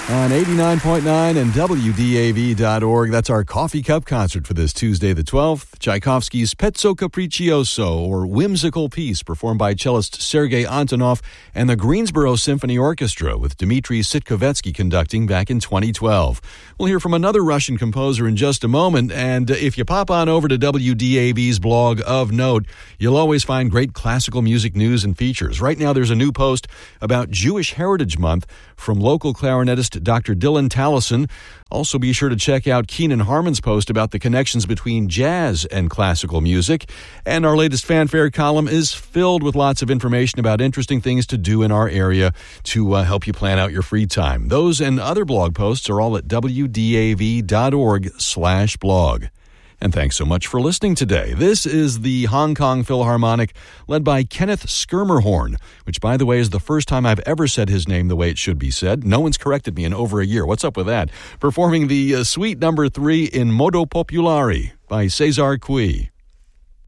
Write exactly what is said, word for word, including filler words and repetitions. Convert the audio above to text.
On eighty-nine point nine and W D A V dot org. That's our coffee cup concert for this Tuesday the twelfth. Tchaikovsky's Pezzo Capriccioso, or Whimsical Piece, performed by cellist Sergei Antonov and the Greensboro Symphony Orchestra, with Dmitry Sitkovetsky conducting back in twenty twelve. We'll hear from another Russian composer in just a moment, and if you pop on over to W D A V's blog of note, you'll always find great classical music news and features. Right now there's a new post about Jewish Heritage Month from local clarinetist Doctor Dylan Tallison. Also be sure to check out Keenan Harmon's post about the connections between jazz and classical music. And our latest fanfare column is filled with lots of information about interesting things to do in our area to uh, help you plan out your free time. Those and other blog posts are all at W D A V dot org slash blog. And thanks so much for listening today. This is the Hong Kong Philharmonic, led by Kenneth Schermerhorn, which, by the way, is the first time I've ever said his name the way it should be said. No one's corrected me in over a year. What's up with that? Performing the uh, suite number three in Modo Popolare by Cesar Cui.